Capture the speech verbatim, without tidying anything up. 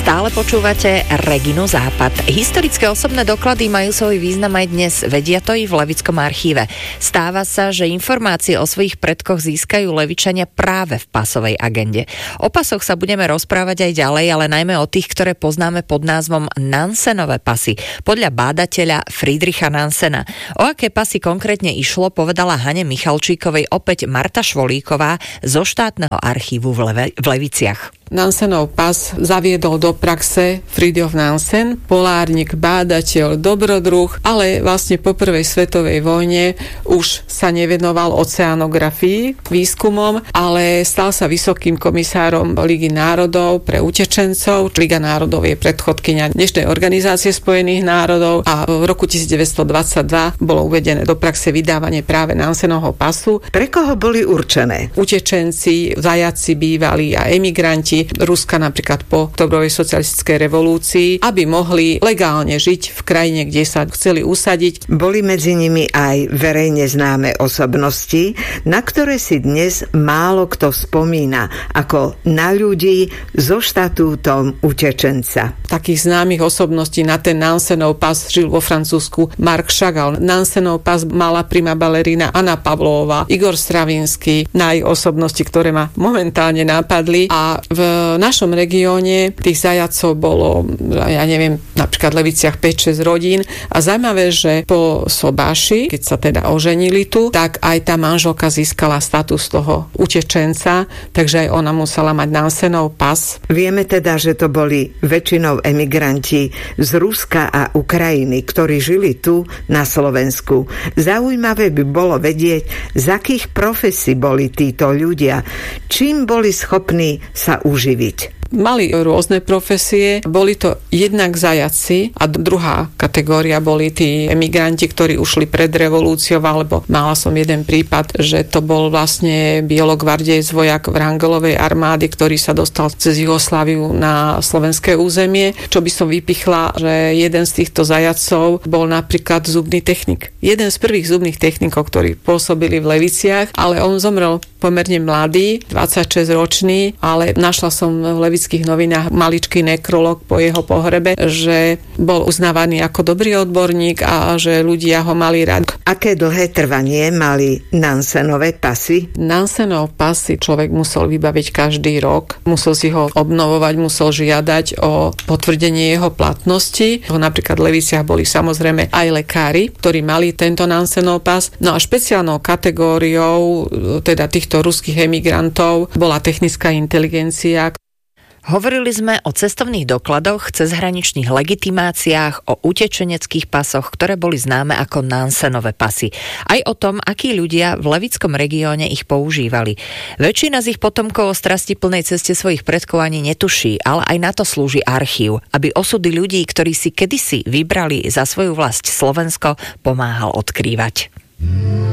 Stále počúvate Reginu Západ. Historické osobné doklady majú svoj význam aj dnes, vedia to i v Levickom archíve. Stáva sa, že informácie o svojich predkoch získajú Levičania práve v pasovej agende. O pasoch sa budeme rozprávať aj ďalej, ale najmä o tých, ktoré poznáme pod názvom Nansenové pasy, podľa bádateľa Friedricha Nansena. O aké pasy konkrétne išlo, povedala Hane Michalčíkovej opäť Marta Švolíková zo štátneho archívu v, Leve- v Leviciach. Nansenov pas zaviedol do praxe Fridtjof Nansen, polárnik, bádateľ, dobrodruh, ale vlastne po prvej svetovej vojne už sa nevenoval oceanografii, výskumom, ale stal sa vysokým komisárom Ligy národov pre utečencov. Liga národov je predchodkyňa dnešnej Organizácie spojených národov a v roku devätnásťstodvadsaťdva bolo uvedené do praxe vydávanie práve Nansenovho pasu. Pre koho boli určené? Utečenci, zajaci bývalí a emigranti Ruska napríklad po oktobrovej socialistickej revolúcii, aby mohli legálne žiť v krajine, kde sa chceli usadiť. Boli medzi nimi aj verejne známe osobnosti, na ktoré si dnes málo kto spomína, ako na ľudí so štatútom utečenca. Takých známych osobností na ten Nansenov pas žil vo Francúzsku Marc Chagall. Nansenov pas mala prima balerína Anna Pavlová, Igor Stravinsky, naj osobnosti, ktoré ma momentálne napadli. A v V našom regióne tých zajacov bolo, ja neviem, napríklad v Leviciach päť šesť rodín a zaujímavé, že po sobáši, keď sa teda oženili tu, tak aj tá manželka získala status toho utečenca, takže aj ona musela mať Nansenov pas. Vieme teda, že to boli väčšinou emigranti z Ruska a Ukrajiny, ktorí žili tu na Slovensku. Zaujímavé by bolo vedieť, z akých profesí boli títo ľudia, čím boli schopní sa uživiť. Mali rôzne profesie, boli to jednak zajaci a druhá kategória boli tí emigranti, ktorí ušli pred revolúciou, alebo mala som jeden prípad, že to bol vlastne bielogvardiec vojak Wrangelovej armády, ktorý sa dostal cez Jugosláviu na slovenské územie. Čo by som vypichla, že jeden z týchto zajacov bol napríklad zubný technik. Jeden z prvých zubných technikov, ktorí pôsobili v Leviciach, ale on zomrel pomerne mladý, dvadsaťšesť ročný, ale našla som v Levických novinách maličký nekrolog po jeho pohrebe, že bol uznávaný ako dobrý odborník a že ľudia ho mali rád. Aké dlhé trvanie mali Nansenové pasy? Nansenov pasy človek musel vybaviť každý rok, musel si ho obnovovať, musel žiadať o potvrdenie jeho platnosti. Napríklad v Leviciach boli samozrejme aj lekári, ktorí mali tento Nansenov pas. No a špeciálnou kategóriou teda týchto ruských emigrantov bola technická inteligencia. Hovorili sme o cestovných dokladoch, cezhraničných legitimáciách, o utečeneckých pasoch, ktoré boli známe ako Nansenové pasy. Aj o tom, akí ľudia v levickom regióne ich používali. Väčšina z ich potomkov o strastiplnej ceste svojich predkov ani netuší, ale aj na to slúži archív, aby osudy ľudí, ktorí si kedysi vybrali za svoju vlast Slovensko, pomáhal odkrývať.